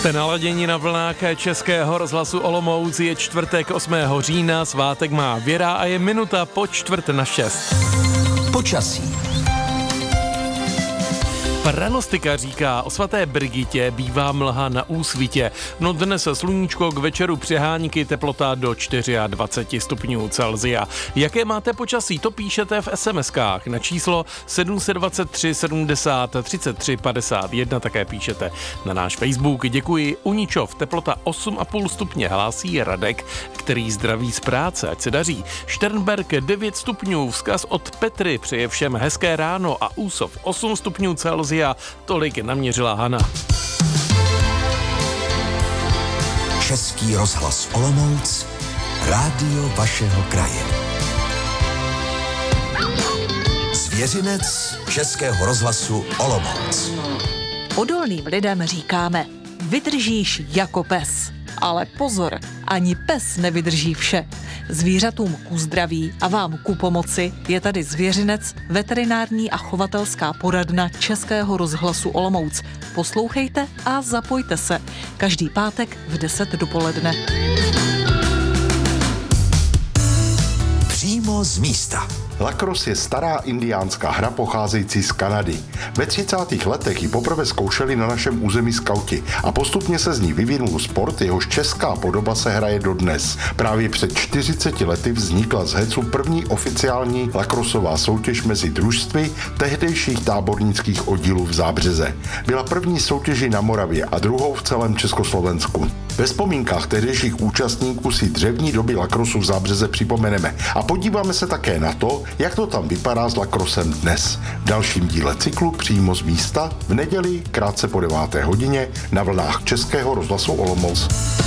Jste naladěni na vlnách Českého rozhlasu Olomouc, je čtvrtek 8. října, svátek má Věra a je minuta po 5:45. Počasí. Pranostika říká, o svaté Brigitě bývá mlha na úsvitě. No dnes sluníčko, k večeru přehánky, teplota do 24 stupňů Celsia. Jaké máte počasí, to píšete v SMS-kách na číslo 723 70 33 51, také píšete na náš Facebook. Děkuji. Uničov, teplota 8,5 stupně, hlásí Radek, který zdraví z práce, ať se daří. Šternberg 9 stupňů, vzkaz od Petry, přeje všem hezké ráno a Úsov 8 stupňů Celsia. A tolik naměřila Hana. Český rozhlas Olomouc, rádio vašeho kraje. Zvěřinec Českého rozhlasu Olomouc. Odolným lidem říkáme, vydržíš jako pes. Ale pozor, ani pes nevydrží vše. Zvířatům ku zdraví a vám ku pomoci je tady Zvěřinec, veterinární a chovatelská poradna Českého rozhlasu Olomouc. Poslouchejte a zapojte se. Každý pátek v 10 dopoledne. Přímo z místa. Lacrosse je stará indiánská hra pocházející z Kanady. Ve 30. letech ji poprvé zkoušeli na našem území skauti a postupně se z ní vyvinul sport, jehož česká podoba se hraje dodnes. Právě před 40 lety vznikla z hecu první oficiální lacrossová soutěž mezi družstvy tehdejších tábornických oddílů v Zábřeze. Byla první soutěží na Moravě a druhou v celém Československu. Ve vzpomínkách tehdejších účastníků si dřevní doby lacrossu v Zábřeze připomeneme a podíváme se také na to, jak to tam vypadá s lacrossem dnes. V dalším díle cyklu Přímo z místa v neděli krátce po 9. hodině na vlnách Českého rozhlasu Olomouc.